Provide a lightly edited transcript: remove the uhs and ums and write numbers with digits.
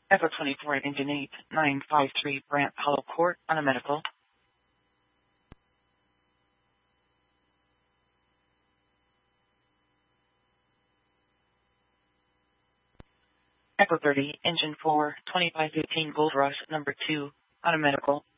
Echo 24, Engine 8, 953, Brant Hollow Court, on a medical. Echo 30, Engine 4, 2515, Gold Rush, number 2, on a medical.